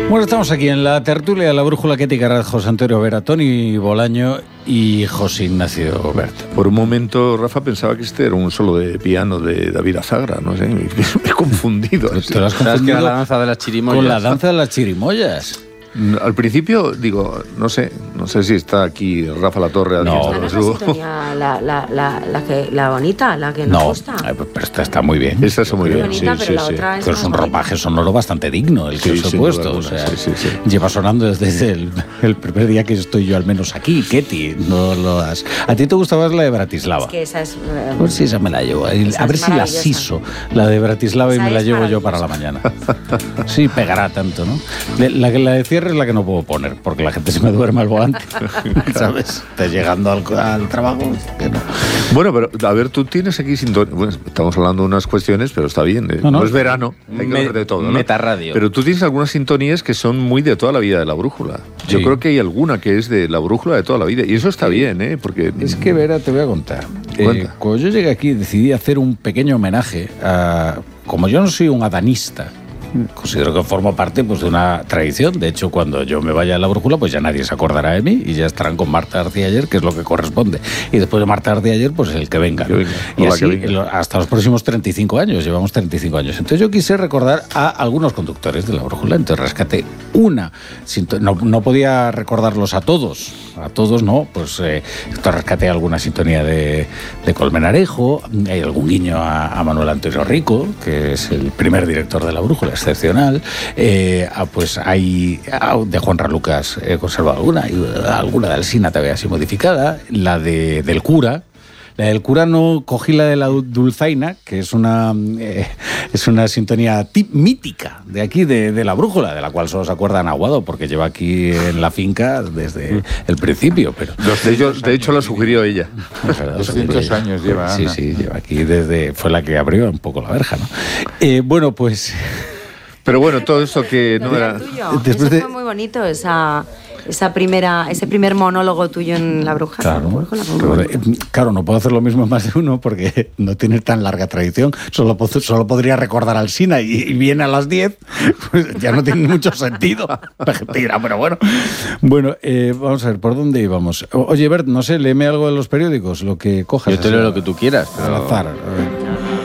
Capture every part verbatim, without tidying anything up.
Bueno, estamos aquí en la tertulia de la Brújula, Ketty Carrad, José Antonio Vera, Toni Bolaño y José Ignacio Bert. Por un momento, Rafa, pensaba que este era un solo de piano de David Azagra, no sé, me, me he confundido. Pero te lo has confundido que era la danza de las chirimoyas. Con la danza de las chirimoyas. Al principio, digo, no sé, no sé si está aquí Rafa Latorre. No, no es la sintonía, la, la, la, la, que, la bonita, la que nos no, gusta. Pero esta está muy bien. Esta está muy bien, bonita, sí, pero la sí, otra sí. es Pero es un bonita. ropaje sonoro bastante digno el que Sí, os he sin puesto. duda O alguna, sea, sí, sí, sí. lleva sonando desde el, el primer día que estoy yo al menos aquí, Ketty. No lo has... ¿A ti te gustaba la de Bratislava? Es que esa es... Eh, Pues sí, esa me la llevo. A esa ver es si la maravillosa. siso, la de Bratislava, Esa y me la es llevo yo para la mañana. Sí, pegará tanto, ¿no? La que la de cierre es la que no puedo poner, porque la gente se me duerme al volante, ¿sabes? Estás llegando al, al trabajo. Que no. Bueno, pero a ver, tú tienes aquí sintonía. Bueno, estamos hablando de unas cuestiones, pero está bien. ¿eh? No, no. No es verano, hay que Me- hablar de todo, ¿no? Metarradio. Pero tú tienes algunas sintonías que son muy de toda la vida de la brújula. Yo Sí. creo que hay alguna que es de la brújula de toda la vida. Y eso está bien, ¿eh? Porque Es que, Vera, te voy a contar. Eh, Cuenta. cuando yo llegué aquí decidí hacer un pequeño homenaje a... Como yo no soy un adanista, considero que formo parte, pues, de una tradición. De hecho, cuando yo me vaya a la brújula, pues ya nadie se acordará de mí y ya estarán con Marta García Ayer, que es lo que corresponde. Y después de Marta García Ayer, pues el que venga. Que venga. Y Hola, así que venga. lo- hasta los próximos treinta y cinco años. Llevamos treinta y cinco años. Entonces yo quise recordar a algunos conductores de la brújula. Entonces rescaté una. sinto- No, no podía recordarlos a todos. A todos no. Pues eh, entonces rescaté alguna sintonía de, de Colmenarejo. Hay algún guiño a, a Manuel Antonio Rico, que es el primer director de la brújula, excepcional. Eh, ah, pues hay ah, de Juan Ralucas, he conservado alguna, y alguna de Alsina todavía así modificada, la de del cura. La del cura no cogí la de la Dulzaina, que es una eh, es una sintonía tip, mítica de aquí, de, de la brújula, de la cual solo se acuerda Aguado, porque lleva aquí en la finca desde el principio. Pero los de, ellos, de hecho la sugirió ella. es verdad, doscientos años lleva, Sí, Ana. sí, lleva aquí desde... Fue la que abrió un poco la verja, ¿no? Eh, bueno, pues... Pero bueno, todo eso que no Lo era... del tuyo. Después Eso de- fue muy bonito, esa, esa primera, ese primer monólogo tuyo en la bruja. Claro, Con la claro, brújula. eh, claro, no puedo hacer lo mismo en más de uno porque no tiene tan larga tradición. Solo, po- solo podría recordar al Sina y, y viene a las diez, pues ya no tiene mucho sentido. La gente dirá, pero bueno. Bueno, eh, vamos a ver, ¿por dónde íbamos? O- Oye, Bert, no sé, léeme algo de los periódicos, lo que cojas. Yo te así, leo lo que tú quieras, Al pero... azar. A ver.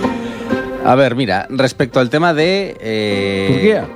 A ver, mira, respecto al tema de... eh, ¿Turquía?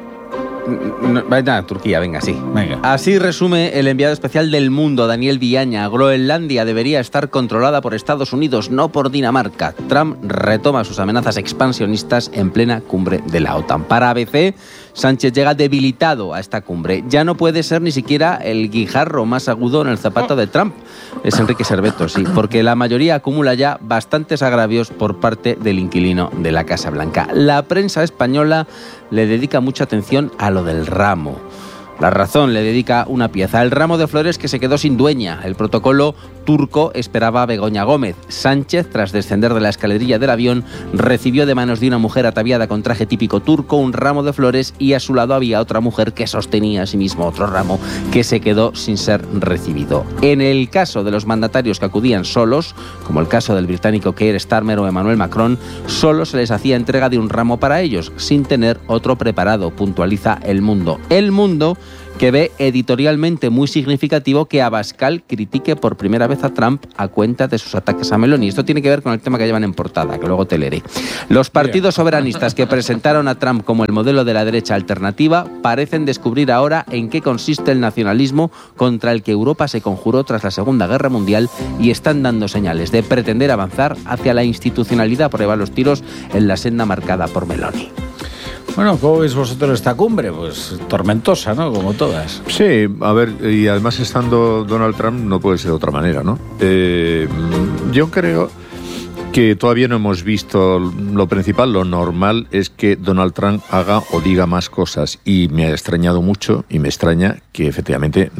No, nada, Turquía, venga, sí. Venga. Así resume el enviado especial del Mundo, Daniel Villaña. Groenlandia debería estar controlada por Estados Unidos, no por Dinamarca. Trump retoma sus amenazas expansionistas en plena cumbre de la OTAN. Para A B C, Sánchez llega debilitado a esta cumbre. Ya no puede ser ni siquiera el guijarro más agudo en el zapato de Trump. Es Enrique Serveto, sí, porque la mayoría acumula ya bastantes agravios por parte del inquilino de la Casa Blanca. La prensa española le dedica mucha atención a lo del ramo. La Razón le dedica una pieza, el ramo de flores que se quedó sin dueña. El protocolo turco esperaba a Begoña Gómez. Sánchez, tras descender de la escalerilla del avión, recibió de manos de una mujer ataviada con traje típico turco un ramo de flores y a su lado había otra mujer que sostenía a sí mismo otro ramo que se quedó sin ser recibido. En el caso de los mandatarios que acudían solos, como el caso del británico Keir Starmer o Emmanuel Macron, solo se les hacía entrega de un ramo para ellos, sin tener otro preparado, puntualiza El Mundo. El Mundo, que ve editorialmente muy significativo que Abascal critique por primera vez a Trump a cuenta de sus ataques a Meloni. Esto tiene que ver con el tema que llevan en portada, que luego te leeré. Los partidos soberanistas que presentaron a Trump como el modelo de la derecha alternativa parecen descubrir ahora en qué consiste el nacionalismo contra el que Europa se conjuró tras la Segunda Guerra Mundial y están dando señales de pretender avanzar hacia la institucionalidad por llevar los tiros en la senda marcada por Meloni. Bueno, ¿cómo veis vosotros esta cumbre? Pues tormentosa, ¿no? Como todas. Sí, a ver, y además estando Donald Trump no puede ser de otra manera, ¿no? Eh, yo creo que todavía no hemos visto lo principal, lo normal es que Donald Trump haga o diga más cosas y me ha extrañado mucho y me extraña que efectivamente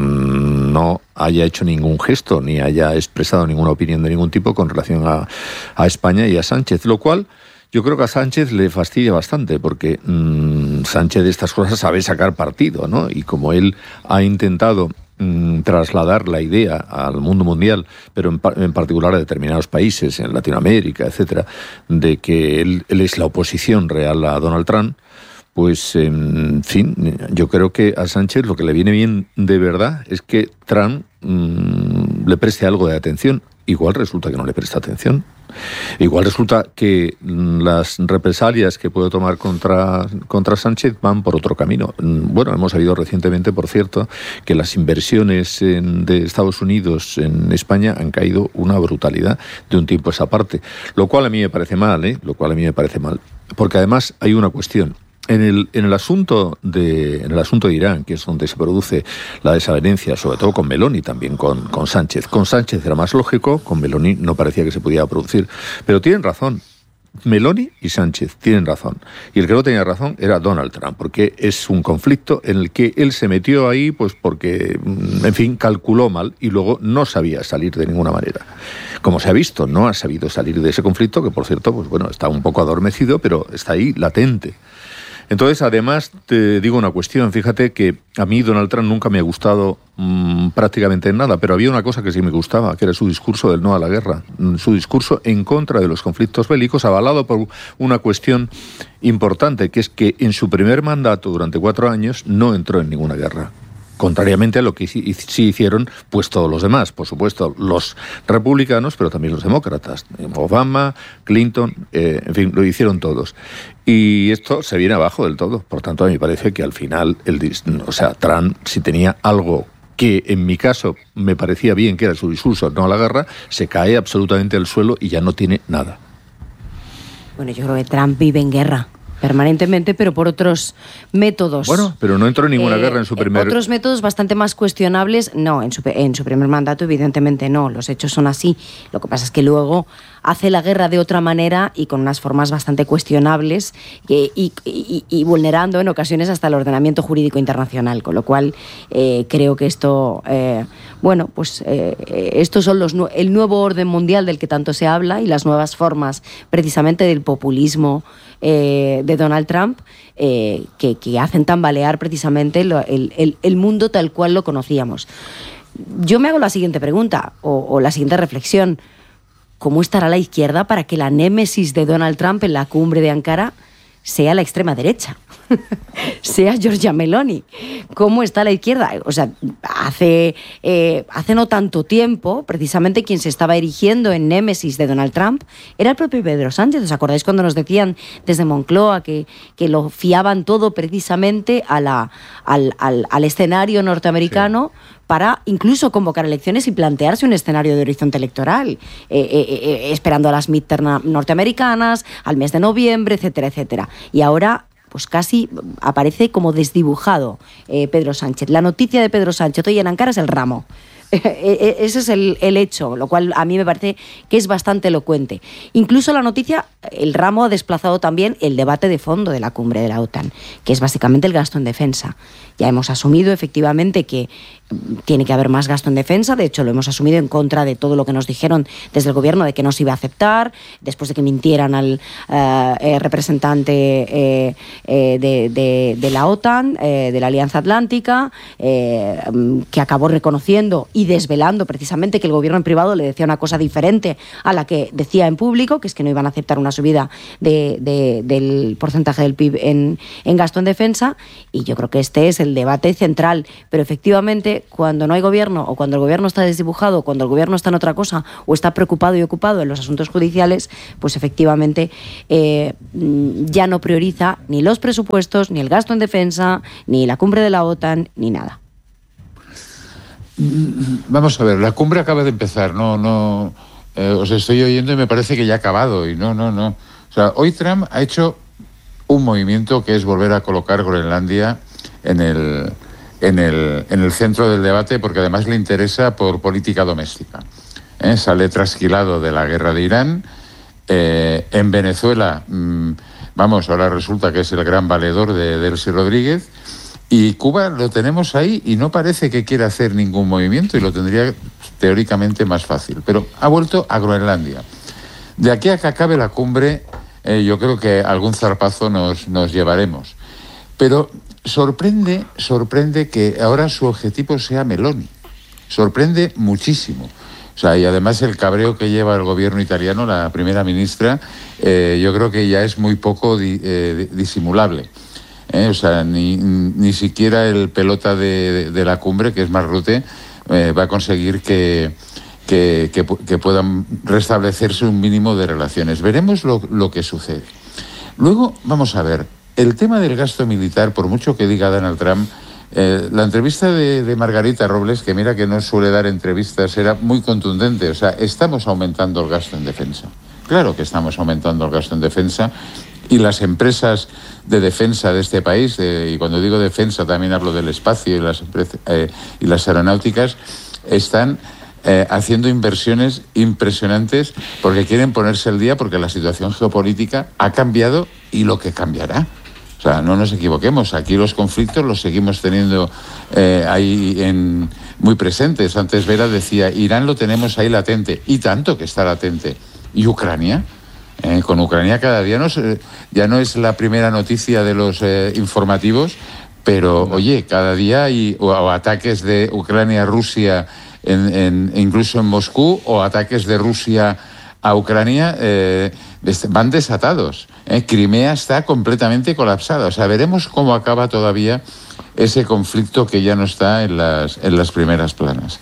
mmm, no haya hecho ningún gesto ni haya expresado ninguna opinión de ningún tipo con relación a, a España y a Sánchez, lo cual yo creo que a Sánchez le fastidia bastante porque mmm, Sánchez de estas cosas sabe sacar partido, ¿no? Y como él ha intentado mmm, trasladar la idea al mundo mundial, pero en, en particular a determinados países, en Latinoamérica, etcétera, de que él, él es la oposición real a Donald Trump, pues, en fin, yo creo que a Sánchez lo que le viene bien de verdad es que Trump mmm, le preste algo de atención. Igual resulta que no le presta atención. Igual resulta que las represalias que puede tomar contra, contra Sánchez van por otro camino. Bueno, hemos sabido recientemente, por cierto, que las inversiones en, de Estados Unidos en España han caído una brutalidad de un tiempo a esa parte. Lo cual a mí me parece mal, ¿eh? Lo cual a mí me parece mal. Porque además hay una cuestión. En el, en el asunto de en el asunto de Irán, que es donde se produce la desavenencia, sobre todo con Meloni, también con, con Sánchez. Con Sánchez era más lógico, con Meloni no parecía que se pudiera producir. Pero tienen razón. Meloni y Sánchez tienen razón. Y el que no tenía razón era Donald Trump, porque es un conflicto en el que él se metió ahí pues porque, en fin, calculó mal y luego no sabía salir de ninguna manera. Como se ha visto, no ha sabido salir de ese conflicto, que por cierto, pues bueno, está un poco adormecido, pero está ahí latente. Entonces, además, te digo una cuestión. Fíjate que a mí Donald Trump nunca me ha gustado mmm, prácticamente en nada, pero había una cosa que sí me gustaba, que era su discurso del no a la guerra, su discurso en contra de los conflictos bélicos, avalado por una cuestión importante, que es que en su primer mandato, durante cuatro años, no entró en ninguna guerra. Contrariamente a lo que sí hicieron pues todos los demás, por supuesto, los republicanos, pero también los demócratas. Obama, Clinton, eh, en fin, lo hicieron todos. Y esto se viene abajo del todo. Por tanto, a mí me parece que al final, el, o sea, Trump, si tenía algo que en mi caso me parecía bien, que era su discurso no a la guerra, se cae absolutamente al suelo y ya no tiene nada. Bueno, yo creo que Trump vive en guerra permanentemente, pero por otros métodos. Bueno, pero no entró en ninguna eh, guerra en su primer... Otros métodos bastante más cuestionables, no, en su, en su primer mandato evidentemente no, los hechos son así. Lo que pasa es que luego hace la guerra de otra manera y con unas formas bastante cuestionables y, y, y, y vulnerando en ocasiones hasta el ordenamiento jurídico internacional, con lo cual eh, creo que esto, eh, bueno, pues eh, estos son los el nuevo orden mundial del que tanto se habla y las nuevas formas precisamente del populismo eh, de Donald Trump eh, que, que hacen tambalear precisamente lo, el, el, el mundo tal cual lo conocíamos. Yo me hago la siguiente pregunta o, o la siguiente reflexión. ¿Cómo estará la izquierda para que la némesis de Donald Trump en la cumbre de Ankara sea la extrema derecha? sea Giorgia Meloni. ¿Cómo está la izquierda? O sea, hace, eh, hace no tanto tiempo, precisamente quien se estaba erigiendo en némesis de Donald Trump era el propio Pedro Sánchez. ¿Os acordáis cuando nos decían desde Moncloa que, que lo fiaban todo precisamente a la, al, al, al escenario norteamericano? Sí. Para incluso convocar elecciones y plantearse un escenario de horizonte electoral, eh, eh, eh, esperando a las midterm norteamericanas, al mes de noviembre, etcétera, etcétera. Y ahora, pues casi aparece como desdibujado eh, Pedro Sánchez. La noticia de Pedro Sánchez hoy en Ankara es el ramo. Ese es el, el hecho, lo cual a mí me parece que es bastante elocuente. Incluso la noticia, el ramo ha desplazado también el debate de fondo de la cumbre de la OTAN, que es básicamente el gasto en defensa. Ya hemos asumido efectivamente que tiene que haber más gasto en defensa, de hecho lo hemos asumido en contra de todo lo que nos dijeron desde el gobierno de que no se iba a aceptar, después de que mintieran al uh, eh, representante eh, eh, de, de, de la OTAN, eh, de la Alianza Atlántica, eh, que acabó reconociendo y desvelando precisamente que el gobierno en privado le decía una cosa diferente a la que decía en público, que es que no iban a aceptar una subida de, de, del porcentaje del P I B en, en gasto en defensa, y yo creo que este es el debate central. Pero efectivamente, cuando no hay gobierno, o cuando el gobierno está desdibujado, o cuando el gobierno está en otra cosa, o está preocupado y ocupado en los asuntos judiciales, pues efectivamente eh, ya no prioriza ni los presupuestos, ni el gasto en defensa, ni la cumbre de la OTAN, ni nada. Vamos a ver, la cumbre acaba de empezar, no, no, eh, os estoy oyendo y me parece que ya ha acabado, y no, no, no. O sea, hoy Trump ha hecho un movimiento que es volver a colocar Groenlandia en el, en el, en el centro del debate, porque además le interesa por política doméstica. ¿Eh? Sale trasquilado de la guerra de Irán. Eh, en Venezuela, mmm, vamos, ahora resulta que es el gran valedor de Delcy Rodríguez. Y Cuba lo tenemos ahí y no parece que quiera hacer ningún movimiento y lo tendría teóricamente más fácil. Pero ha vuelto a Groenlandia. De aquí a que acabe la cumbre, eh, yo creo que algún zarpazo nos, nos llevaremos. Pero sorprende, sorprende que ahora su objetivo sea Meloni. Sorprende muchísimo. O sea, y además el cabreo que lleva el gobierno italiano, la primera ministra, eh, yo creo que ya es muy poco di, eh, disimulable. ¿eh? O sea, ni, ni siquiera el pelota de, de, de la cumbre, que es Mark Rutte, eh, va a conseguir que, que, que, que puedan restablecerse un mínimo de relaciones. Veremos lo, lo que sucede. Luego, vamos a ver, el tema del gasto militar, por mucho que diga Donald Trump, eh, la entrevista de, de Margarita Robles, que mira que no suele dar entrevistas, era muy contundente. O sea, estamos aumentando el gasto en defensa. Claro que estamos aumentando el gasto en defensa, y las empresas de defensa de este país, eh, y cuando digo defensa también hablo del espacio y las, eh, y las aeronáuticas, están eh, haciendo inversiones impresionantes porque quieren ponerse al día, porque la situación geopolítica ha cambiado y lo que cambiará. O sea, no nos equivoquemos, aquí los conflictos los seguimos teniendo eh, ahí en, muy presentes. Antes Vera decía, Irán lo tenemos ahí latente, y tanto que está latente. ¿Y Ucrania? Eh, con Ucrania cada día no es, eh, ya no es la primera noticia de los eh, informativos, pero oye, cada día hay o, o ataques de Ucrania a Rusia, en, en, incluso en Moscú, o ataques de Rusia a Ucrania, eh, van desatados. ¿eh? Crimea está completamente colapsada. O sea, veremos cómo acaba todavía ese conflicto que ya no está en las, en las primeras planas.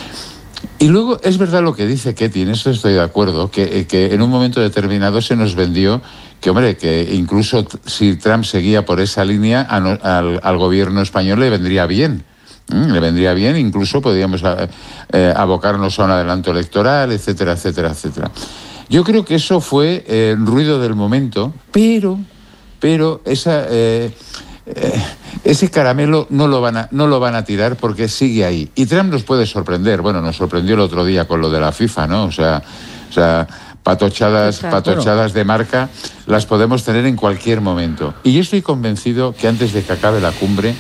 Y luego es verdad lo que dice Ketty, en eso estoy de acuerdo, que, que en un momento determinado se nos vendió que, hombre, que incluso si Trump seguía por esa línea, a no, al, al gobierno español le vendría bien. ¿Mm? Le vendría bien, incluso podríamos eh, abocarnos a un adelanto electoral, etcétera, etcétera, etcétera. Yo creo que eso fue eh, ruido del momento, pero, pero esa... Eh, Eh, ese caramelo no lo van a, no lo van a tirar porque sigue ahí. Y Trump nos puede sorprender. Bueno, nos sorprendió el otro día con lo de la FIFA, ¿no? O sea, o sea patochadas, patochadas de marca las podemos tener en cualquier momento. Y yo estoy convencido que antes de que acabe la cumbre,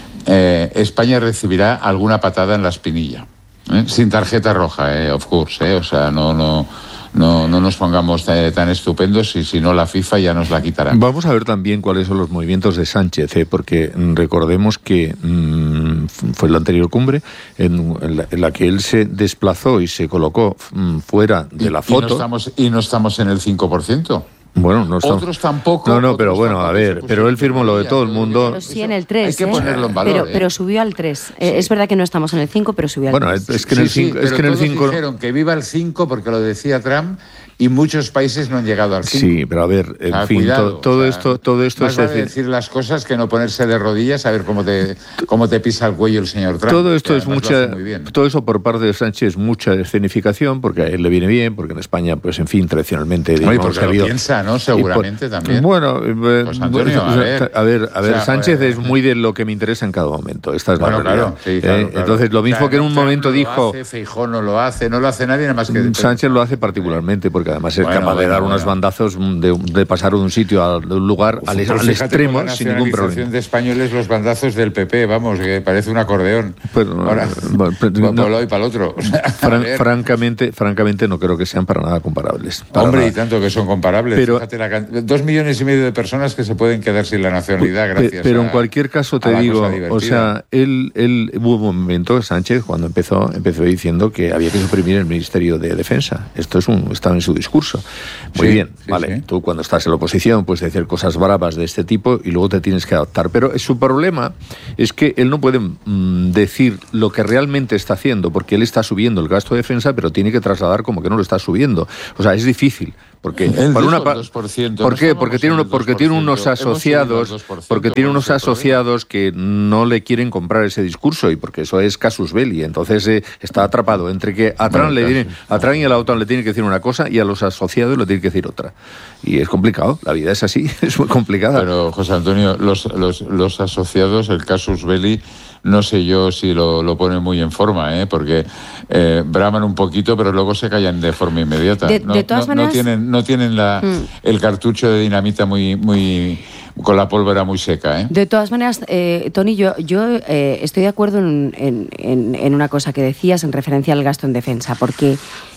eh, España recibirá alguna patada en la espinilla. ¿eh? Sin tarjeta roja, eh, of course. Eh, o sea, no... no No, no nos pongamos eh, tan estupendos, y si no la FIFA ya nos la quitará. Vamos a ver también cuáles son los movimientos de Sánchez, ¿eh? porque mm, recordemos que mmm, fue la anterior cumbre en, en, la, en la que él se desplazó y se colocó mmm, fuera de y, la foto. Y no, estamos, y no estamos en el cinco por ciento. Bueno, no estamos... Otros tampoco. No, no, pero bueno, tampoco, a ver, pero él firmó lo de todo el mundo. Pero sí en el tres. Hay que ¿eh? ponerlo en valor. Pero, ¿eh? pero subió al tres. Sí. Eh, es verdad que no estamos en el cinco, pero subió al bueno, tres. Bueno, es que en el sí, cinco... Sí, es que en el cinco... dijeron que viva el cinco porque lo decía Trump, y muchos países no han llegado al cinco. Sí, pero a ver, en ah, fin, cuidado, to, todo, o sea, esto, todo esto es vale decir... decir las cosas que no ponerse de rodillas a ver cómo te, cómo te pisa el cuello el señor Trump. Todo esto es mucha, todo eso por parte de Sánchez es mucha escenificación, porque a él le viene bien, porque en España, pues en fin, tradicionalmente... Oye, porque ha habido... lo piensa, ¿no? Seguramente por, también. Bueno, pues Antonio, a ver, a ver, a ver o sea, pues, Sánchez es muy de lo que me interesa en cada momento. Esta es bueno, la realidad. Claro, sí, claro, ¿eh? claro. Entonces, lo mismo o sea, que en un Trump momento no dijo... Lo hace, Feijóo no lo hace, no lo hace nadie, nada más que... Sánchez lo hace particularmente, porque además es bueno, capaz de bueno, dar bueno. unos bandazos de, de pasar de un sitio a un lugar Uf, al, pues al extremo la sin ningún problema. de españoles, los bandazos del P P, vamos, que parece un acordeón. Pero, Ahora, bueno, pero, para no, un lado y para el otro. O sea, fran, francamente, francamente no creo que sean para nada comparables. Para Hombre, nada. y tanto que son comparables. Pero, Fíjate, la, dos millones y medio de personas que se pueden quedar sin la nacionalidad gracias Pero a, en cualquier caso te digo, o sea, él, él hubo un momento, Sánchez, cuando empezó, empezó diciendo que había que suprimir el Ministerio de Defensa. Esto es un, estaba en su discurso. Muy sí, bien, sí, vale. Sí. Tú cuando estás en la oposición puedes decir cosas bravas de este tipo y luego te tienes que adaptar. Pero su problema es que él no puede mmm, decir lo que realmente está haciendo, porque él está subiendo el gasto de defensa, pero tiene que trasladar como que no lo está subiendo. O sea, es difícil. Porque él por una pa- dos por ciento, ¿Por no qué? Porque tiene, uno, porque tiene unos asociados, porque tiene unos asociados que no le quieren comprar ese discurso y porque eso es casus belli. Entonces eh, está atrapado entre que a Trump, bueno, le tiene, a Trump y a la OTAN le tiene que decir una cosa y a los asociados le tiene que decir otra. Y es complicado, la vida es así, es muy complicada. Pero, José Antonio, los, los, los asociados, el casus belli, no sé yo si lo, lo ponen muy en forma, ¿eh? porque eh, braman un poquito, pero luego se callan de forma inmediata. De, no, de todas no, maneras... no tienen, no tienen la, mm. el cartucho de dinamita muy, muy con la pólvora muy seca. ¿eh? De todas maneras, eh, Tony, yo, yo eh, estoy de acuerdo en, en, en, en una cosa que decías en referencia al gasto en defensa, porque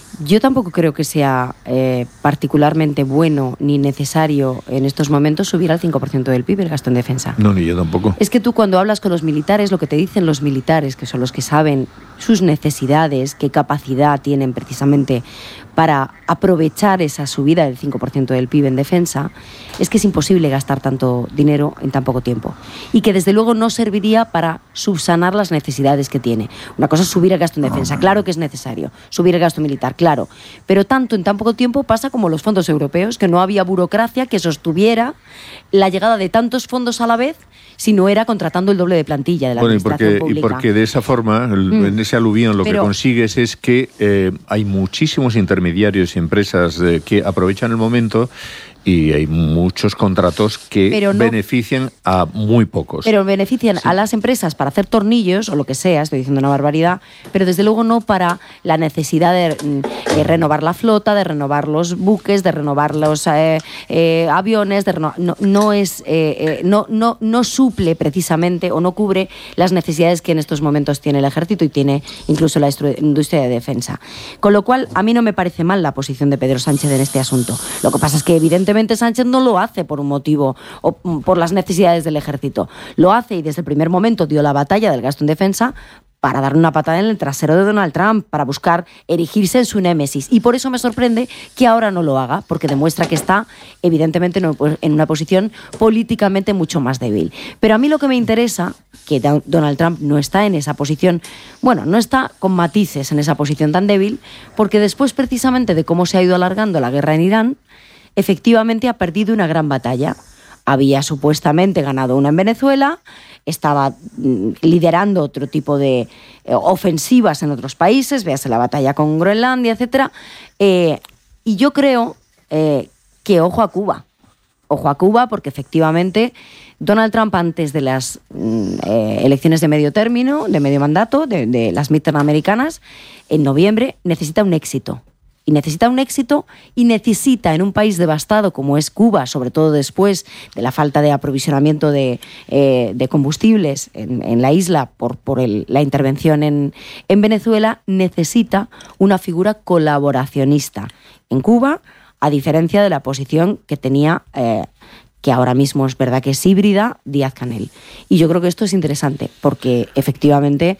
Yo tampoco creo que sea eh, particularmente bueno ni necesario en estos momentos subir al cinco por ciento del P I B el gasto en defensa. No, ni yo tampoco. Es que tú cuando hablas con los militares, lo que te dicen los militares, que son los que saben sus necesidades, qué capacidad tienen precisamente para aprovechar esa subida del cinco por ciento del P I B en defensa, es que es imposible gastar tanto dinero en tan poco tiempo. Y que desde luego no serviría para subsanar las necesidades que tiene. Una cosa es subir el gasto en defensa, claro que es necesario. Subir el gasto militar, claro. Pero tanto en tan poco tiempo pasa como los fondos europeos, que no había burocracia que sostuviera la llegada de tantos fondos a la vez, si no era contratando el doble de plantilla de la bueno, administración y porque, pública. Y porque de esa forma, el, Mm. en ese aluvión, lo Pero, que consigues es que eh, hay muchísimos intermediarios y empresas eh, que aprovechan el momento y hay muchos contratos que no, benefician a muy pocos. Pero benefician sí. a las empresas para hacer tornillos o lo que sea, estoy diciendo una barbaridad, pero desde luego no para la necesidad de, de renovar la flota, de renovar los buques, de renovar los eh, eh, aviones, de renovar, no, no, es, eh, eh, no, no, no suple precisamente o no cubre las necesidades que en estos momentos tiene el ejército y tiene incluso la industria de defensa. Con lo cual, a mí no me parece mal la posición de Pedro Sánchez en este asunto. Lo que pasa es que evidentemente Sánchez no lo hace por un motivo o por las necesidades del ejército. Lo hace y desde el primer momento dio la batalla del gasto en defensa para darle una patada en el trasero de Donald Trump, para buscar erigirse en su némesis. Y por eso me sorprende que ahora no lo haga, porque demuestra que está, evidentemente, en una posición políticamente mucho más débil. Pero a mí lo que me interesa, que Donald Trump no está en esa posición, bueno, no está con matices en esa posición tan débil, porque después precisamente de cómo se ha ido alargando la guerra en Irán, efectivamente ha perdido una gran batalla. Había supuestamente ganado una en Venezuela, estaba liderando otro tipo de eh, ofensivas en otros países, véase la batalla con Groenlandia, etcétera. Eh, y yo creo eh, que ojo a Cuba. Ojo a Cuba, porque efectivamente Donald Trump, antes de las eh, elecciones de medio término, de medio mandato, de, de las midterm americanas, en noviembre, necesita un éxito. Y necesita un éxito y necesita, en un país devastado como es Cuba, sobre todo después de la falta de aprovisionamiento de, eh, de combustibles en, en la isla por, por el, la intervención en, en Venezuela, necesita una figura colaboracionista en Cuba, a diferencia de la posición que tenía, eh, que ahora mismo es verdad que es híbrida, Díaz-Canel. Y yo creo que esto es interesante, porque efectivamente,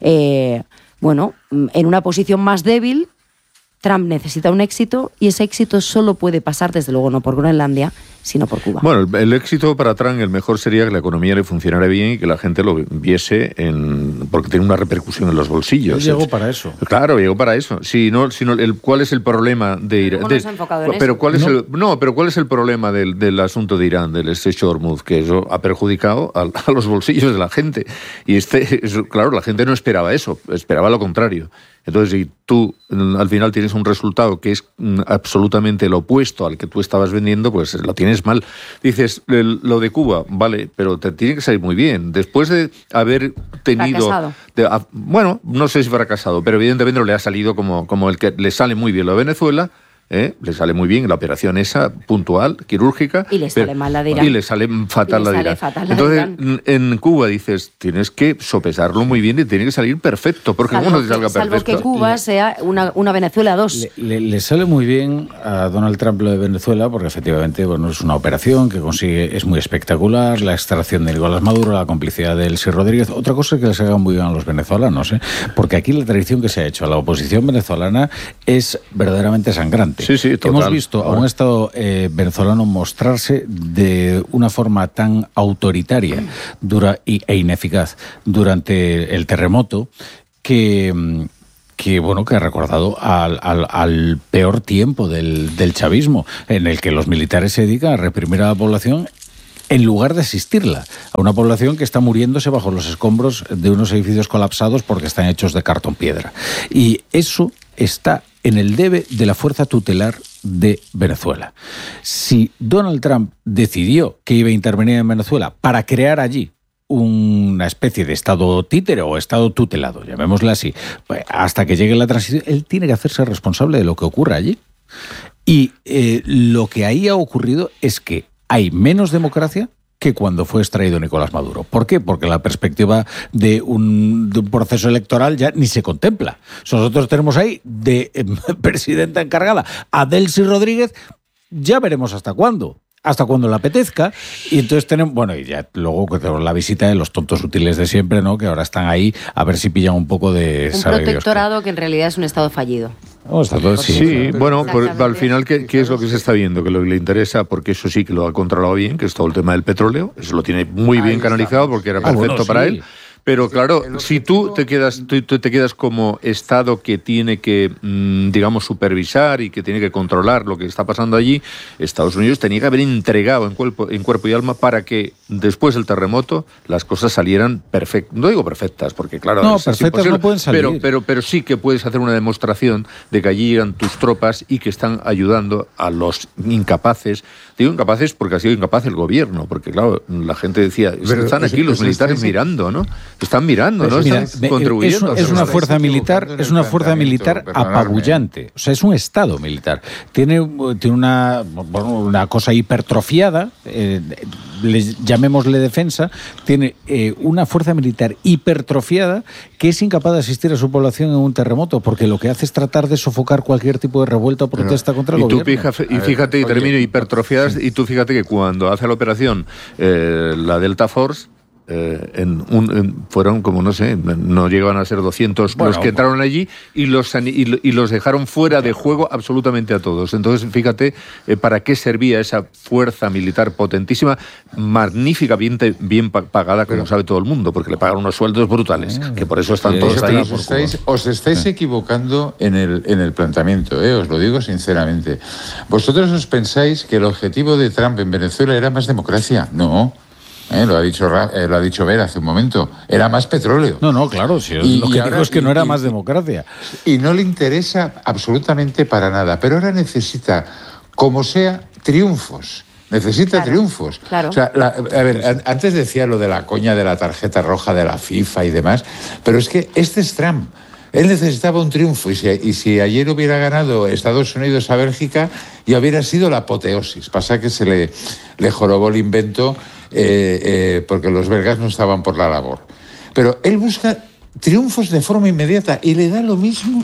eh, bueno, en una posición más débil, Trump necesita un éxito y ese éxito solo puede pasar, desde luego, no por Groenlandia, sino por Cuba. Bueno, el, el éxito para Trump, el mejor sería que la economía le funcionara bien y que la gente lo viese, en, porque tiene una repercusión en los bolsillos. Llegó para eso. Claro, llegó para eso. Si no, si no, el, ¿cuál es el problema de Irán? ¿Cómo nos ha enfocado en pero eso? ¿cuál es no. el, no, pero ¿cuál es el problema del, del asunto de Irán, del estrecho de Hormuz? Que eso ha perjudicado a, a los bolsillos de la gente. Y este, eso, claro, la gente no esperaba eso, esperaba lo contrario. Entonces, si tú al final tienes un resultado que es absolutamente el opuesto al que tú estabas vendiendo, pues lo tienes mal. Dices, el, lo de Cuba, vale, pero te tiene que salir muy bien. Después de haber tenido... Fracasado. De, a, bueno, no sé si fracasado, pero evidentemente le ha salido como, como el que le sale muy bien lo de Venezuela. ¿Eh? Le sale muy bien la operación esa, puntual, quirúrgica. Y le sale pero, mal la de Irán. Y le sale fatal le la de sale Irán. fatal la Entonces, de Irán. en Cuba dices, tienes que sopesarlo muy bien y tiene que salir perfecto, porque Salvo como no te que, salga salvo perfecto... que Cuba sea una, una Venezuela dos. Le, le, le sale muy bien a Donald Trump lo de Venezuela, porque efectivamente, bueno, es una operación que consigue, es muy espectacular, la extracción de Nicolás Maduro, la complicidad de Elsie Rodríguez. Otra cosa es que les haga muy bien a los venezolanos, ¿eh? Porque aquí la tradición que se ha hecho a la oposición venezolana es verdaderamente sangrante. Sí, sí, total. Hemos visto a un Estado eh, venezolano mostrarse de una forma tan autoritaria dura, y, e ineficaz durante el terremoto que... que bueno que ha recordado al, al, al peor tiempo del, del chavismo, en el que los militares se dedican a reprimir a la población en lugar de asistirla, a una población que está muriéndose bajo los escombros de unos edificios colapsados porque están hechos de cartón piedra. Y eso está en el debe de la fuerza tutelar de Venezuela. Si Donald Trump decidió que iba a intervenir en Venezuela para crear allí una especie de estado títere o estado tutelado, llamémosle así, pues hasta que llegue la transición, él tiene que hacerse responsable de lo que ocurra allí. Y eh, lo que ahí ha ocurrido es que hay menos democracia que cuando fue extraído Nicolás Maduro. ¿Por qué? Porque la perspectiva de un, de un proceso electoral ya ni se contempla. Nosotros tenemos ahí de eh, presidenta encargada a Delcy Rodríguez, ya veremos hasta cuándo. Hasta cuando le apetezca, y entonces tenemos, bueno, y ya luego que tenemos la visita de los tontos útiles de siempre, ¿no? Que ahora están ahí a ver si pillan un poco de... Un protectorado que en realidad es un estado fallido. Oh, está todo, sí, sí, bueno, por, al final, ¿qué, ¿qué es lo que se está viendo? Que lo que le interesa, porque eso sí que lo ha controlado bien, que es todo el tema del petróleo, eso lo tiene muy bien canalizado porque era perfecto ah, bueno, para sí. él. Pero claro, si tú te quedas tú, tú te quedas como Estado que tiene que, mmm, digamos, supervisar y que tiene que controlar lo que está pasando allí, Estados Unidos tenía que haber entregado en cuerpo, en cuerpo y alma para que después del terremoto las cosas salieran perfectas. No digo perfectas, porque claro, no, perfectas no pueden salir. Pero, pero, pero sí que puedes hacer una demostración de que allí llegan tus tropas y que están ayudando a los incapaces. Digo incapaces porque ha sido incapaz el gobierno, porque claro, la gente decía, pero están aquí los militares mirando, ¿no? Están mirando, ¿no? Mira, están contribuyendo. Es, es una fuerza militar, es una fuerza militar apabullante. O sea, es un Estado militar. Tiene, tiene una, bueno, una cosa hipertrofiada, eh, les, llamémosle defensa, tiene eh, una fuerza militar hipertrofiada que es incapaz de asistir a su población en un terremoto, porque lo que hace es tratar de sofocar cualquier tipo de revuelta o protesta pero, contra el y gobierno. Tú fíjate, y fíjate, y termino, hipertrofiadas, sí. Y tú fíjate que cuando hace la operación eh, la Delta Force, Eh, en un, en, fueron como, no sé, no llegaban a ser doscientos bueno, los que entraron allí y los, y, y los dejaron fuera de juego absolutamente a todos. Entonces, fíjate eh, para qué servía esa fuerza militar potentísima, magnífica, bien, bien pagada, como pero, sabe todo el mundo, porque le pagaron unos sueldos brutales, que por eso están eh, todos ahí. Os estáis, os estáis sí. equivocando en el, en el planteamiento, eh, os lo digo sinceramente. ¿Vosotros os pensáis que el objetivo de Trump en Venezuela era más democracia? No. Eh, lo ha dicho eh, lo ha dicho Vera hace un momento, era más petróleo. No, no, claro, si y, lo que digo es que y, no era y, más democracia. Y no le interesa absolutamente para nada, pero ahora necesita, como sea, triunfos. Necesita claro, triunfos. Claro. O sea, la, a ver, antes decía lo de la coña de la tarjeta roja de la FIFA y demás, pero es que este es Trump. Él necesitaba un triunfo y si, y si ayer hubiera ganado Estados Unidos a Bélgica, ya hubiera sido la apoteosis. Pasa que se le, le jorobó el invento eh, eh, porque los belgas no estaban por la labor. Pero él busca triunfos de forma inmediata y le da lo mismo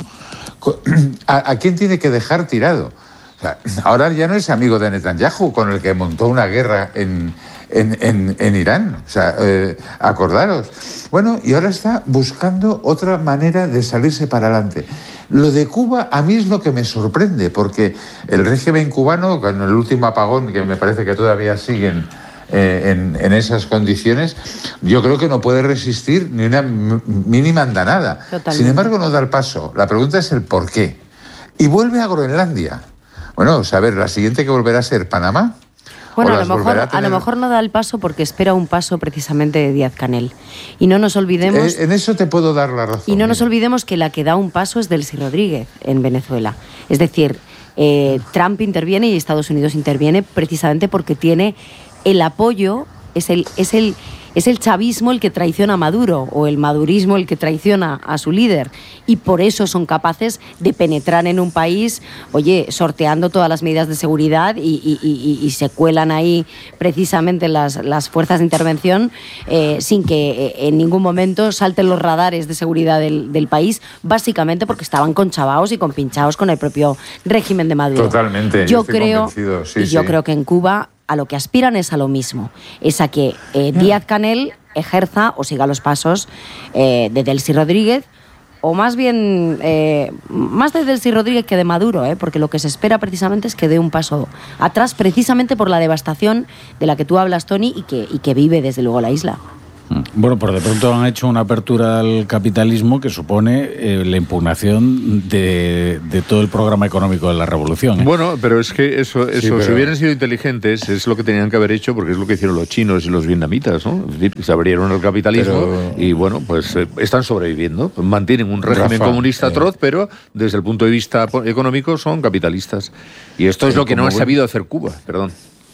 a, a quién tiene que dejar tirado. O sea, ahora ya no es amigo de Netanyahu, con el que montó una guerra en... En, en, en Irán, o sea, eh, acordaros. Bueno, y ahora está buscando otra manera de salirse para adelante. Lo de Cuba a mí es lo que me sorprende, porque el régimen cubano, con el último apagón, que me parece que todavía siguen eh, en, en esas condiciones, yo creo que no puede resistir ni una mínima andanada. Totalmente. Sin embargo, no da el paso. La pregunta es el por qué. Y vuelve a Groenlandia. Bueno, o sea, a ver, la siguiente que volverá a ser Panamá. Bueno, a lo, mejor, a, tener... a lo mejor no da el paso porque espera un paso precisamente de Díaz-Canel. Y no nos olvidemos... Eh, en eso te puedo dar la razón. Y no nos olvidemos que la que da un paso es Delcy Rodríguez en Venezuela. Es decir, eh, Trump interviene y Estados Unidos interviene precisamente porque tiene el apoyo, es el... Es el Es el chavismo el que traiciona a Maduro o el madurismo el que traiciona a su líder y por eso son capaces de penetrar en un país, oye, sorteando todas las medidas de seguridad y, y, y, y se cuelan ahí precisamente las, las fuerzas de intervención eh, sin que eh, en ningún momento salten los radares de seguridad del, del país, básicamente porque estaban conchavaos y compinchados con el propio régimen de Maduro. Totalmente, yo, yo estoy creo, convencido. Sí, y yo sí. creo que en Cuba a lo que aspiran es a lo mismo, es a que eh, Díaz-Canel ejerza o siga los pasos eh, de Delcy Rodríguez, o más bien, eh, más de Delcy Rodríguez que de Maduro, eh, porque lo que se espera precisamente es que dé un paso atrás, precisamente por la devastación de la que tú hablas, Tony, y que, y que vive desde luego la isla. Bueno, por de pronto han hecho una apertura al capitalismo que supone eh, la impugnación de, de todo el programa económico de la revolución. ¿eh? Bueno, pero es que eso, eso sí, pero... si hubieran sido inteligentes, es lo que tenían que haber hecho, porque es lo que hicieron los chinos y los vietnamitas, ¿no? Es decir, se abrieron al capitalismo pero... y, bueno, pues eh, están sobreviviendo. Mantienen un régimen Rafa, comunista atroz, eh... pero desde el punto de vista económico son capitalisalistas. Y esto es eh, lo que no ha buen... sabido hacer Cuba, perdón.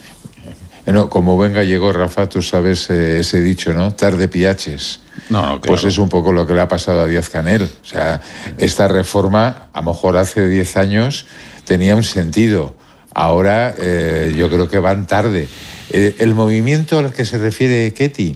Bueno, como buen gallego, Rafa, tú sabes eh, ese dicho, ¿no? Tarde piaches. No, no, claro. Pues es un poco lo que le ha pasado a Díaz-Canel. O sea, esta reforma, a lo mejor hace diez años, tenía un sentido. Ahora eh, yo creo que van tarde. Eh, el movimiento al que se refiere Ketty,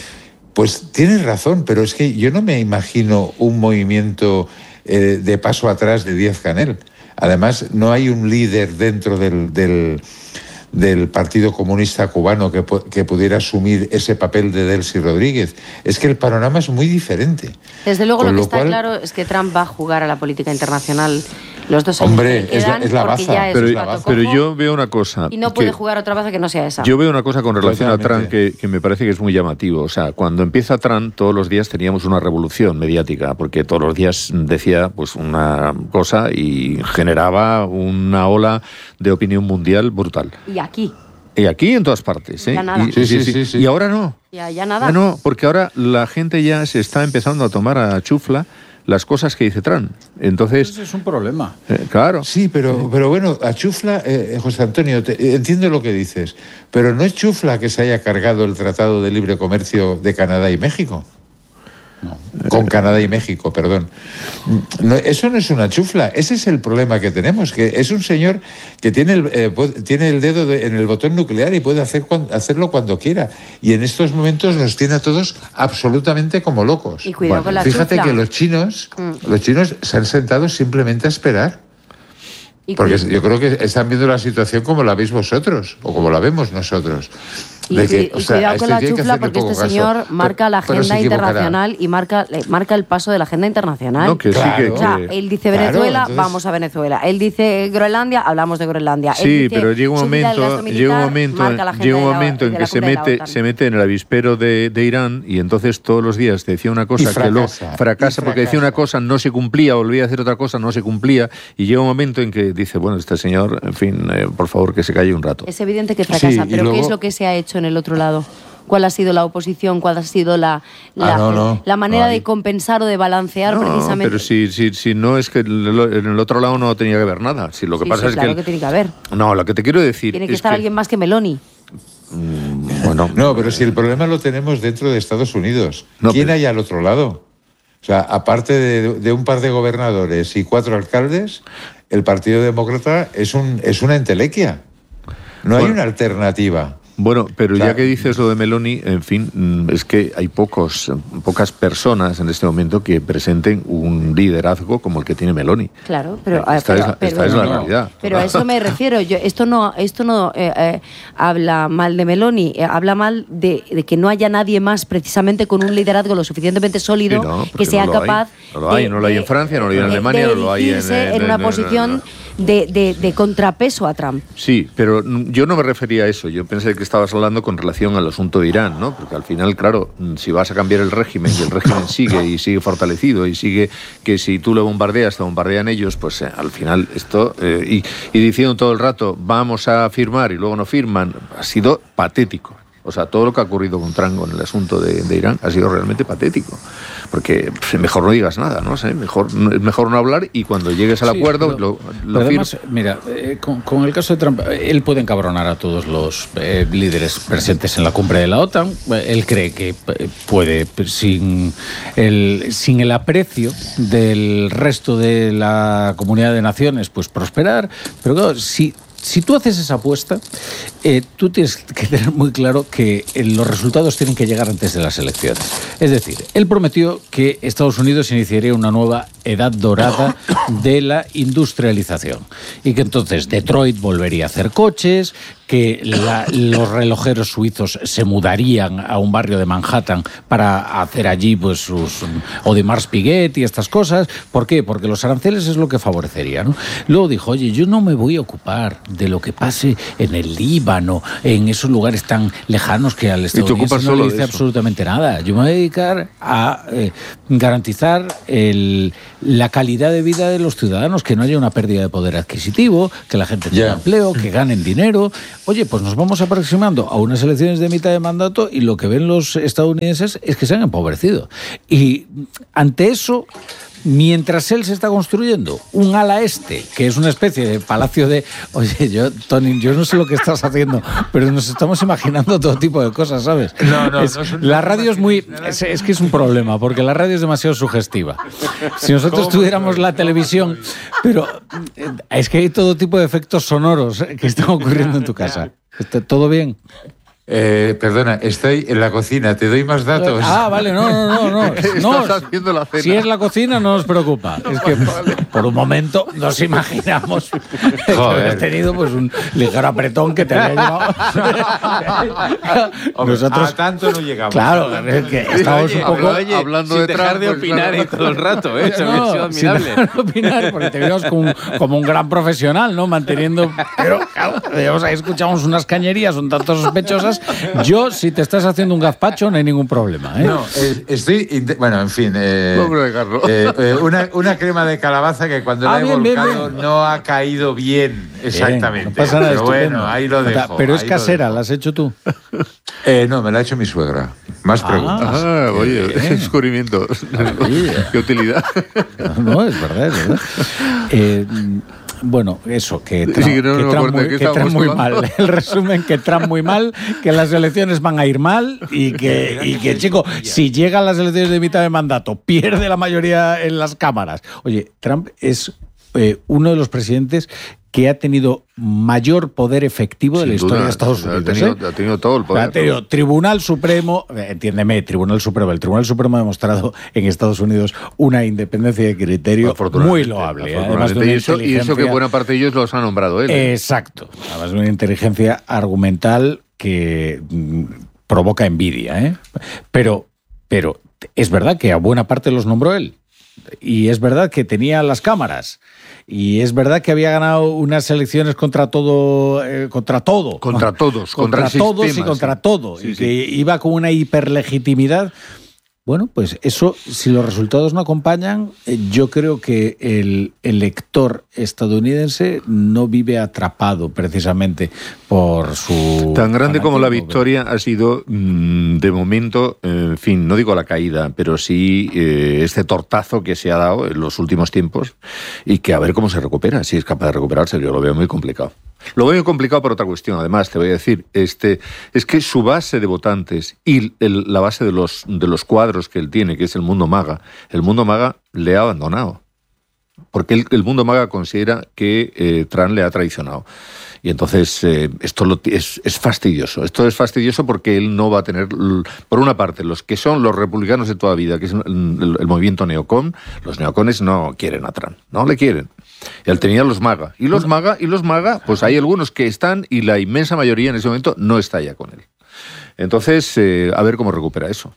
pues tienes razón, pero es que yo no me imagino un movimiento eh, de paso atrás de Díaz-Canel. Además, no hay un líder dentro del, del, del Partido Comunista Cubano que, que pudiera asumir ese papel de Delcy Rodríguez. Es que el panorama es muy diferente. Desde luego, Con lo que lo está cual, claro es que Trump va a jugar a la política internacional los dos años hombre, que quedan, es la, es la porque baza. ya es Pero, un pato pero cojo yo veo una cosa. y no puede que, jugar otra baza que no sea esa. Yo veo una cosa con relación Totalmente. a Trump que, que me parece que es muy llamativo. O sea, cuando empieza Trump, todos los días teníamos una revolución mediática, porque todos los días decía pues una cosa y generaba una ola de opinión mundial brutal. Y aquí, Y aquí en todas partes, ¿eh? Ya nada. Y, Sí, sí, sí, sí. y ahora no. ya, ya nada. Ya no, porque ahora la gente ya se está empezando a tomar a chufla las cosas que dice Trump. Entonces, Eso es un problema. eh, claro. Sí, pero, pero bueno, a chufla, eh, José Antonio, te, entiendo lo que dices, pero no es chufla que se haya cargado el Tratado de Libre Comercio de Canadá y México. No. Con Canadá y México, perdón. No, eso no es una chufla, ese es el problema que tenemos, que es un señor que tiene el, eh, puede, tiene el dedo de, en el botón nuclear y puede hacer, hacerlo cuando quiera. Y en estos momentos nos tiene a todos absolutamente como locos. Y cuidado con la Fíjate chufla. que los chinos, Mm. los chinos se han sentado simplemente a esperar. Y Porque cuidado. yo creo que están viendo la situación como la veis vosotros, o como la vemos nosotros. Y, De que, y- y o sea, a cuidado este con la tiene que chufla, hacerle porque este poco caso. señor marca la Pero- pero se agenda equivocará. internacional y marca, le- marca el paso de la agenda internacional. No, que sí, Claro. que- O sea, que- él dice Claro, Venezuela, entonces- vamos a Venezuela. Él dice Groenlandia, hablamos de Groenlandia. Él Sí, dice pero llega un subida del gasto momento, militar, llega un momento, marca la agenda llega un de la- momento en de que la se cumbre de la mete, OTAN. se mete en el avispero de, de Irán y entonces todos los días decía una cosa Y que luego fracasa, fracasa y porque decía una fracasa. cosa, no se cumplía, volvía a hacer otra cosa, no se cumplía y llega un momento en que dice, bueno, este señor, en fin, eh, por favor que se calle un rato. Es evidente que fracasa, Sí, y pero ¿qué luego- es lo que se ha hecho en el otro lado? ¿Cuál ha sido la oposición? ¿Cuál ha sido la, la, Ah, no, no. la manera No hay. de compensar o de balancear No, precisamente? pero si, si, si no es que el- en el otro lado no tenía que ver nada. Si lo que Sí, pasa sí, es claro que, que, el- tiene que haber. no, lo que te quiero decir Tiene que es estar que, alguien más que Meloni. mm, bueno, No, pero si el problema lo tenemos dentro de Estados Unidos, No, ¿quién pero- hay al otro lado? O sea, aparte de, de un par de gobernadores y cuatro alcaldes, el Partido Demócrata es, un, es una entelequia. No hay Bueno. una alternativa. Bueno, pero O sea, ya que dices lo de Meloni, en fin, mm, es que hay pocos, pocas personas en este momento que presenten un liderazgo como el que tiene Meloni. Claro, pero, ah, Esta pero- es la- pero- esta es la no, realidad. Pero a eso me refiero. Yo, esto no, esto no eh, eh, habla mal de Meloni, eh, habla mal de, de que no haya nadie más precisamente con un liderazgo lo suficientemente sólido Sí, no, porque que sea no lo hay. capaz. No lo hay, no lo hay en Francia, no lo hay en de- Alemania, de no lo hay en- erigirse en- en una en- en- posición de, de- de contrapeso a Trump. Sí, pero mm, yo no me refería a eso. Yo pensé que estabas hablando con relación al asunto de Irán, ¿no? Porque al final, claro, mm, si vas a cambiar el régimen y el régimen sigue y sigue fortalecido y sigue que si tú le bombardeas, te bombardean ellos, pues eh, al final esto, eh, y, y diciendo todo el rato, vamos a firmar y luego no firman, ha sido patético. O sea, todo lo que ha ocurrido con Trump con el asunto de, de Irán ha sido realmente patético. Porque pff, mejor no digas nada, ¿no? sé, mejor, es mejor no hablar y cuando llegues al Sí, acuerdo pero- lo, pero lo además, firmas. mira, eh, con, con el caso de Trump, eh, él puede encabronar a todos los eh, líderes presentes en la cumbre de la OTAN. Eh, Él cree que eh, puede, pues, sin el, sin el aprecio del resto de la comunidad de naciones, pues prosperar. Pero claro, si Si tú haces esa apuesta, eh, tú tienes que tener muy claro que eh, los resultados tienen que llegar antes de las elecciones. Es decir, él prometió que Estados Unidos iniciaría una nueva edad dorada de la industrialización y que entonces Detroit volvería a hacer coches, que la, los relojeros suizos se mudarían a un barrio de Manhattan para hacer allí pues sus Audemars Piguet y estas cosas. ¿Por qué? Porque los aranceles es lo que favorecería, ¿no? Luego dijo, oye, yo no me voy a ocupar de lo que pase en el Líbano, en esos lugares tan lejanos que al estadounidense no le dice absolutamente nada. Yo me voy a dedicar a eh, garantizar el, la calidad de vida de los ciudadanos, que no haya una pérdida de poder adquisitivo, que la gente tenga Yeah. empleo, que ganen dinero. Oye, pues nos vamos aproximando a unas elecciones de mitad de mandato y lo que ven los estadounidenses es que se han empobrecido. Y ante eso, mientras él se está construyendo un ala este, que es una especie de palacio de... Oye, yo, Tony, yo no sé lo que estás haciendo, pero nos estamos imaginando todo tipo de cosas, ¿sabes? No, no, Es- no es un- la radio es muy... Es, es que es un problema, porque la radio es demasiado sugestiva. Si nosotros tuviéramos la televisión... Pero eh, es que hay todo tipo de efectos sonoros eh, que están ocurriendo en tu casa. ¿Está todo bien? Eh, perdona, estoy en la cocina, ¿te doy más datos? Ah, vale, no, no, no. no. Estás no haciendo la cena. Si es la cocina, no nos preocupa. Es que por un momento nos imaginamos que habías tenido pues un ligero apretón que te había llevado. Hombre, Nosotros, a tanto no llegamos. Claro, es que estamos Oye, un poco... oye, hablando sin de dejar Trump, de pues, opinar claro. ahí todo el rato, ¿eh? Eso No, hubiera sido sin admirable. dejar de opinar, porque te vimos como, como un gran profesional, ¿no? Manteniendo... Pero, claro, digamos, ahí escuchamos unas cañerías un tanto sospechosas. Yo, si te estás haciendo un gazpacho, no hay ningún problema, ¿eh? No, eh, estoy. inte- Bueno, en fin. Eh, Pobre Carlos. eh, eh, una, una crema de calabaza que cuando Ah, la he bien, bien, volcado bien. no ha caído bien. Exactamente. Bien, no pasa nada, Pero estupendo. bueno, ahí lo dejo. Pero es ahí lo casera, dejo. ¿la has hecho tú? Eh, no, me la ha hecho mi suegra. Más Ah. preguntas. Ah, oye, Bien. descubrimiento. Qué utilidad. No, es verdad, es verdad. Eh, bueno, eso, que Trump, Sí, que no que me Trump acuerdo de muy, qué que Trump estábamos muy hablando. mal. El resumen, que Trump muy mal, que las elecciones van a ir mal y que, y que chico, si llegan las elecciones de mitad de mandato, pierde la mayoría en las cámaras. Oye, Trump es eh, uno de los presidentes que ha tenido mayor poder efectivo de Sin la historia duda, de Estados ha Unidos. tenido- ¿eh? ha tenido todo el poder. Ha tenido Tribunal Supremo, eh, entiéndeme, Tribunal Supremo. El Tribunal Supremo ha demostrado en Estados Unidos una independencia de criterio muy loable. ¿eh? Además de una y, eso, y eso que inteligencia- buena parte de ellos los ha nombrado él. ¿eh? Exacto. Además de una inteligencia argumental que mm, provoca envidia. ¿eh? Pero, pero es verdad que a buena parte los nombró él. Y es verdad que tenía las cámaras. Y es verdad que había ganado unas elecciones contra todo, eh, contra todo. Contra todos, contra contra el todos sistema, y contra sí. todo. Sí, y sí. que iba con una hiperlegitimidad. Bueno, pues eso, si los resultados no acompañan, eh, yo creo que el elector estadounidense no vive atrapado precisamente por su... Tan grande como la fanatismo, victoria ha sido, mm, de momento, eh, en fin, no digo la caída, pero sí eh, este tortazo que se ha dado en los últimos tiempos y que a ver cómo se recupera, si es capaz de recuperarse, yo lo veo muy complicado. Lo veo complicado por otra cuestión, además, te voy a decir, este, es que su base de votantes y el- la base de los, de los cuadros que él tiene, que es el mundo maga, el mundo maga le ha abandonado. Porque el, el mundo maga considera que eh, Trump le ha traicionado. Y entonces eh, esto lo, es, es fastidioso. Esto es fastidioso porque él no va a tener, por una parte, los que son los republicanos de toda vida, que es el, el, el movimiento neocon, los neocones no quieren a Trump, no le quieren. Él tenía los maga. Y los maga, y los maga, pues hay algunos que están y la inmensa mayoría en ese momento no está ya con él. Entonces, eh, a ver cómo recupera eso.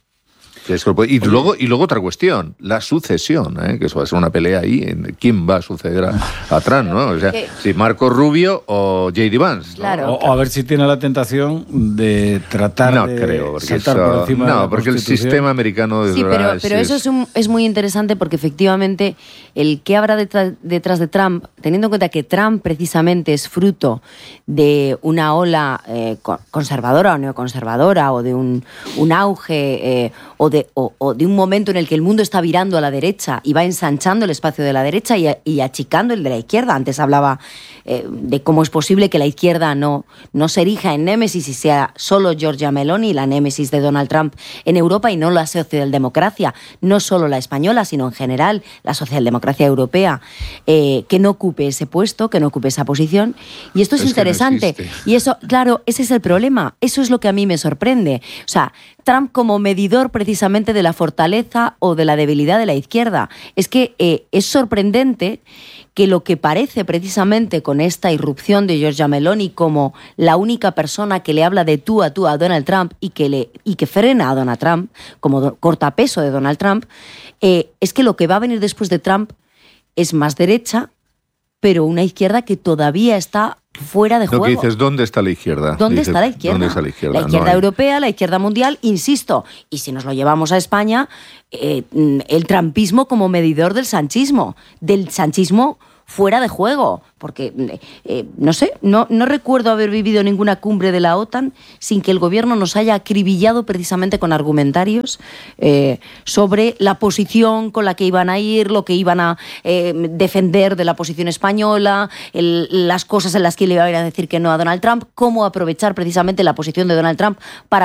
Y luego, y luego otra cuestión, la sucesión, ¿eh? Que eso va a ser una pelea ahí, en quién va a suceder a, a Trump, ¿no? O sea, ¿Qué? si Marco Rubio o J D Vance. ¿no? Claro. O, o a ver si tiene la tentación de tratar No de creo, porque, saltar eso- por encima de no, la porque el Constitución. sistema americano de Sí, verdad pero, pero eso es, un- es muy interesante porque efectivamente el que habrá detrás, detrás de Trump, teniendo en cuenta que Trump precisamente es fruto de una ola eh, co- conservadora o neoconservadora o de un, un auge eh, o, de, o, o de un momento en el que el mundo está virando a la derecha y va ensanchando el espacio de la derecha y, y achicando el de la izquierda. Antes hablaba eh, de cómo es posible que la izquierda no, no se erija en némesis y sea solo Giorgia Meloni, la némesis de Donald Trump en Europa y no la socialdemocracia, no solo la española, sino en general la socialdemocracia europea, eh, que no ocupe ese puesto, que no ocupe esa posición. Y esto es, Es que no interesante. existe. Y eso, claro, ese es el problema. Eso es lo que a mí me sorprende. O sea, Trump como medidor precisamente de la fortaleza o de la debilidad de la izquierda. Es que eh, es sorprendente que lo que parece precisamente con esta irrupción de Giorgia Meloni como la única persona que le habla de tú a tú a Donald Trump y que, le, y que frena a Donald Trump, como do, cortapeso de Donald Trump, eh, es que lo que va a venir después de Trump es más derecha, pero una izquierda que todavía está fuera de Lo juego. que dices, ¿dónde está la izquierda? ¿Dónde Dices, está la izquierda? ¿Dónde está la izquierda? La izquierda No hay. europea, la izquierda mundial, insisto. Y si nos lo llevamos a España, eh, el trumpismo como medidor del sanchismo, del sanchismo fuera de juego. Porque, eh, no sé, no, no recuerdo haber vivido ninguna cumbre de la OTAN sin que el gobierno nos haya acribillado precisamente con argumentarios eh, sobre la posición con la que iban a ir, lo que iban a eh, defender de la posición española, el, las cosas en las que le iban a decir que no a Donald Trump, cómo aprovechar precisamente la posición de Donald Trump para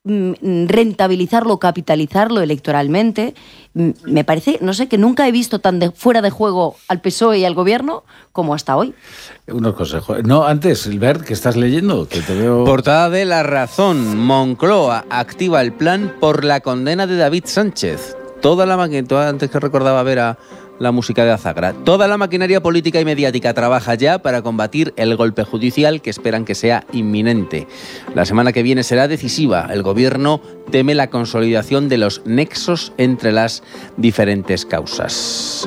mm, rentabilizarlo, capitalizarlo electoralmente. Mm, me parece, no sé, que nunca he visto tan de, fuera de juego al P S O E y al Gobierno como hasta hoy. Unos consejos. No, antes, Albert, que estás leyendo, que te veo... Portada de La Razón. Moncloa activa el plan por la condena de David Sánchez. Toda la maquinaria, antes que recordaba ver a la música de Azagra, toda la maquinaria política y mediática trabaja ya para combatir el golpe judicial que esperan que sea inminente. La semana que viene será decisiva. El Gobierno teme la consolidación de los nexos entre las diferentes causas.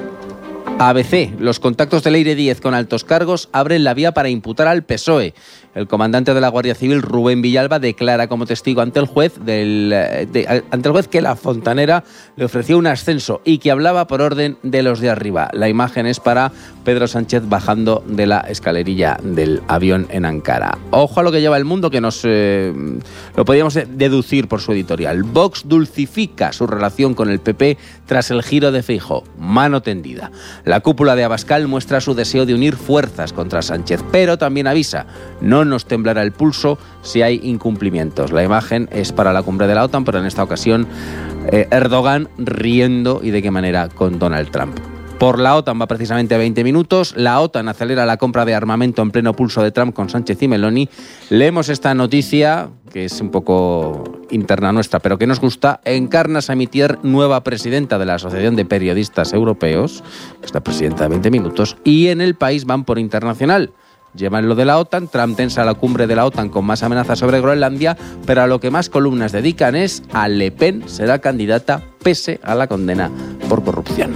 A B C. Los contactos de Leire Díez con altos cargos abren la vía para imputar al P S O E. El comandante de la Guardia Civil, Rubén Villalba, declara como testigo ante el juez del, de, ante el juez que la fontanera le ofreció un ascenso y que hablaba por orden de los de arriba. La imagen es para Pedro Sánchez bajando de la escalerilla del avión en Ankara. Ojo a lo que lleva el mundo, que nos eh, lo podíamos deducir por su editorial. Vox dulcifica su relación con el P P tras el giro de Feijóo. Mano tendida. La cúpula de Abascal muestra su deseo de unir fuerzas contra Sánchez, pero también avisa: no nos temblará el pulso si hay incumplimientos. La imagen es para la cumbre de la OTAN, pero en esta ocasión eh, Erdogan riendo, y de qué manera, con Donald Trump. Por la OTAN va precisamente a veinte minutos. La OTAN acelera la compra de armamento en pleno pulso de Trump con Sánchez y Meloni. Leemos esta noticia, que es un poco interna nuestra, pero que nos gusta. Encarna Samitier, nueva presidenta de la Asociación de Periodistas Europeos, esta presidenta de veinte minutos, y en El País van por internacional. Llevan lo de la OTAN. Trump tensa la cumbre de la OTAN con más amenazas sobre Groenlandia, pero a lo que más columnas dedican es a Le Pen será candidata pese a la condena por corrupción.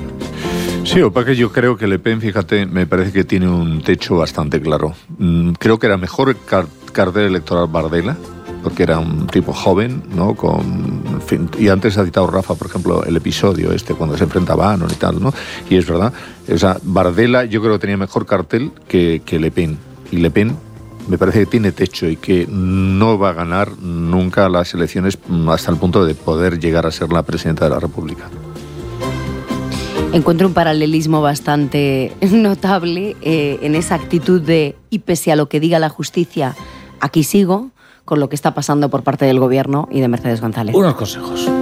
Sí, o para que yo creo que Le Pen, fíjate, me parece que tiene un techo bastante claro. Creo que era mejor el car- cartel electoral Bardella, porque era un tipo joven, ¿no? Con, en fin, y antes ha citado Rafa, por ejemplo, el episodio este cuando se enfrentaba a Bannon y tal, ¿no? Y es verdad, o sea, Bardella yo creo que tenía mejor cartel que, que Le Pen. Y Le Pen me parece que tiene techo y que no va a ganar nunca las elecciones hasta el punto de poder llegar a ser la presidenta de la República. Encuentro un paralelismo bastante notable eh, en esa actitud de, y pese a lo que diga la justicia, aquí sigo, con lo que está pasando por parte del Gobierno y de Mercedes González. Unos consejos.